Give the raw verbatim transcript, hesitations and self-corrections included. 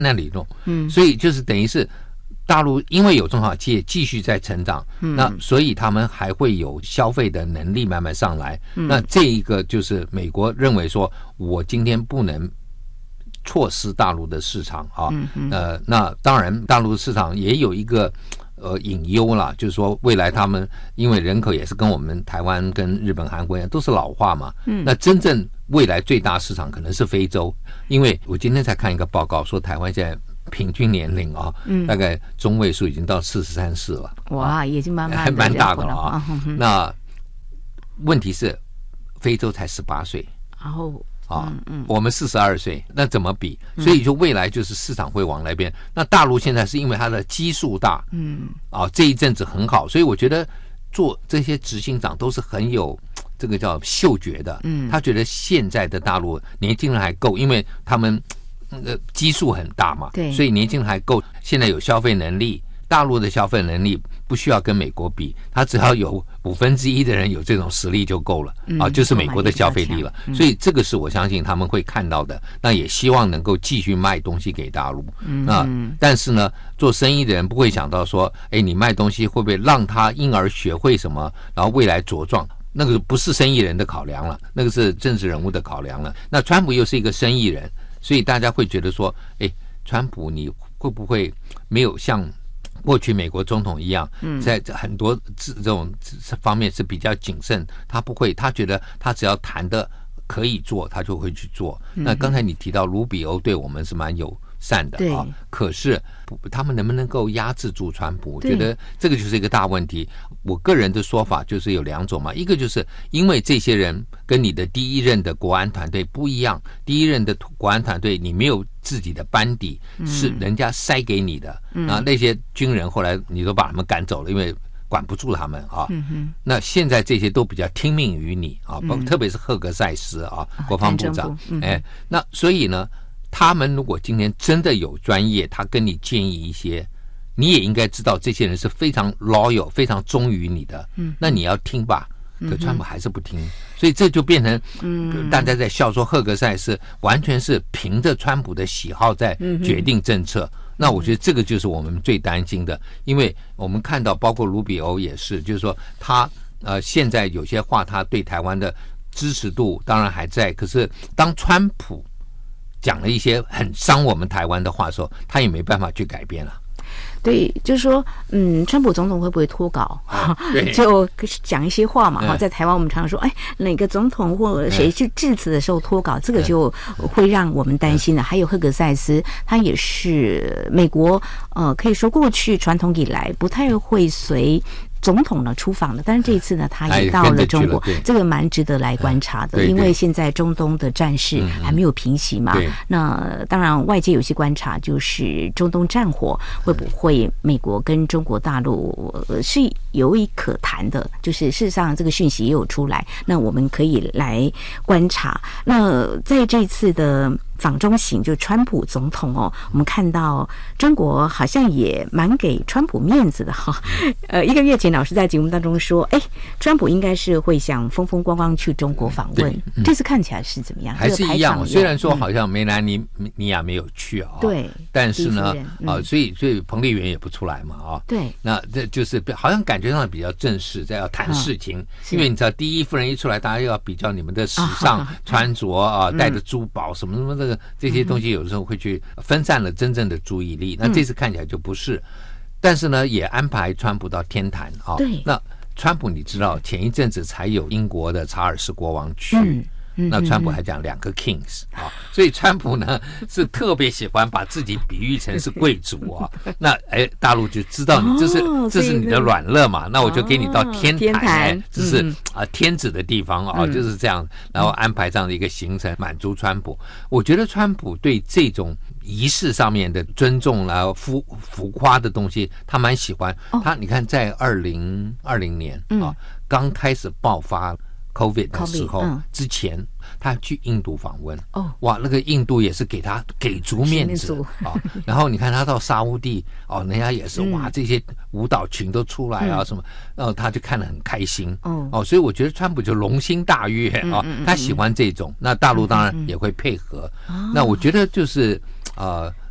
那里弄，嗯，所以就是等于是大陆因为有中小企业继续在成长，嗯，那所以他们还会有消费的能力慢慢上来，嗯，那这一个就是美国认为说我今天不能错失大陆的市场啊，嗯，呃，那当然大陆市场也有一个呃隐忧啦，就是说未来他们因为人口也是跟我们台湾跟日本韩国一样都是老化嘛，嗯，那真正未来最大市场可能是非洲，因为我今天才看一个报告说台湾现在平均年龄啊，嗯，大概中位数已经到四十三四了， 哇，已经慢慢还蛮大的了啊。嗯，那问题是非洲才十八岁， 然后啊，嗯嗯，我们四十二岁，那怎么比？所以就未来就是市场会往那边。那大陆现在是因为它的基数大，嗯，啊，这一阵子很好，所以我觉得做这些执行长都是很有这个叫嗅觉的，嗯，他觉得现在的大陆年轻人还够，因为他们呃基数很大嘛，对，所以年轻人还够，现在有消费能力。大陆的消费能力不需要跟美国比，他只要有五分之一的人有这种实力就够了，嗯，啊，就是美国的消费力了，嗯，所以这个是我相信他们会看到的，那也希望能够继续卖东西给大陆，嗯，那但是呢，做生意的人不会想到说，哎，你卖东西会不会让他因而学会什么，然后未来茁壮，那个不是生意人的考量了，那个是政治人物的考量了。那川普又是一个生意人，所以大家会觉得说，哎，川普你会不会没有像过去美国总统一样，在很多这种方面是比较谨慎，他不会，他觉得他只要谈的可以做，他就会去做。那刚才你提到卢比欧对我们是蛮友善的啊，可是他们能不能够压制住川普？我觉得这个就是一个大问题。我个人的说法就是有两种嘛，一个就是因为这些人跟你的第一任的国安团队不一样，第一任的国安团队你没有自己的班底，是人家塞给你的，嗯，啊，那些军人后来你都把他们赶走了，因为管不住他们啊。嗯，那现在这些都比较听命于你啊，嗯，特别是赫格塞斯啊，国防部长，嗯，哎，那所以呢，他们如果今天真的有专业，他跟你建议一些，你也应该知道这些人是非常 loyal 非常忠于你的，嗯，那你要听吧，可川普还是不听，嗯，所以这就变成，嗯，大家在笑说赫格塞斯完全是凭着川普的喜好在决定政策，嗯，那我觉得这个就是我们最担心的，因为我们看到包括卢比欧也是，就是说他呃现在有些话他对台湾的支持度当然还在，可是当川普讲了一些很伤我们台湾的话的时候，他也没办法去改变了。 对，就是说，嗯，川普总统会不会脱稿？啊，就讲一些话嘛，哈，在台湾我们常常说，哎，哪个总统或谁去致辞的时候脱稿，这个就会让我们担心的。还有赫格塞斯，他也是美国，呃，可以说过去传统以来不太会随总统呢出访的，但是这一次呢，他也到了中国，这个蛮值得来观察的，因为现在中东的战事还没有平息嘛。那当然，外界有些观察就是中东战火会不会美国跟中国大陆是有一可谈的，就是事实上这个讯息也有出来，那我们可以来观察。那在这次的访中行，就川普总统哦，我们看到中国好像也蛮给川普面子的哈。呃，一个月前老师在节目当中说，哎，川普应该是会想风风光光去中国访问，嗯，这次看起来是怎么样？ 还是一样，虽然说好像梅兰妮尼亚没有去啊， 对， 但是呢，嗯，啊，所以所以彭丽媛也不出来嘛，啊， 对， 那这就是好像感觉上比较正式，在要谈事情，嗯，因为你知道第一夫人一出来，大家又要比较你们的时尚穿着啊，带着珠宝什么什么这个。这些东西有时候会去分散了真正的注意力，那这次看起来就不是，但是呢，也安排川普到天坛啊。对，那川普你知道，前一阵子才有英国的查尔斯国王去。嗯那川普还讲两个 kings 啊，所以川普呢是特别喜欢把自己比喻成是贵族啊。那哎，大陆就知道你这是、哦、这是你的软肋嘛，那我就给你到天台，哦、这是、嗯、啊天子的地方啊、嗯，就是这样，然后安排这样的一个行程，满足川普。我觉得川普对这种仪式上面的尊重啦、浮浮夸的东西，他蛮喜欢。哦、他你看，在二零二零年啊，刚、嗯、开始爆发。COVID 的时候、嗯、之前他去印度访问、哦、哇那个印度也是给他给足面子、哦、然后你看他到沙烏地哦，人家也是、嗯、哇这些舞蹈群都出来啊、嗯、什么，然后他就看得很开心、哦哦、所以我觉得川普就龙心大悦、嗯哦、他喜欢这种，那大陆当然也会配合、嗯、那我觉得就是呃